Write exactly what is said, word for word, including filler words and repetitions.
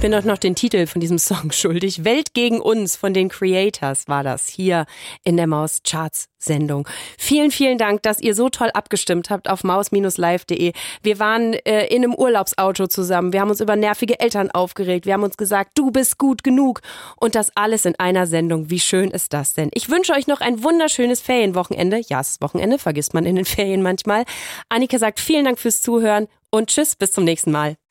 bin doch noch den Titel von diesem Song schuldig. Welt gegen uns von den Creators war das hier in der Maus Charts Sendung. Vielen, vielen Dank, dass ihr so toll abgestimmt habt auf maus Bindestrich live Punkt de. Wir waren äh, in einem Urlaubsauto zusammen. Wir haben uns über nervige Eltern aufgeregt. Wir haben uns gesagt, du bist gut genug. Und das alles in einer Sendung. Wie schön ist das denn? Ich wünsche euch noch ein wunderschönes Ferienwochenende. Ja, das Wochenende vergisst man in den Ferien manchmal. Annika sagt vielen Dank fürs Zuhören und tschüss, bis zum nächsten Mal.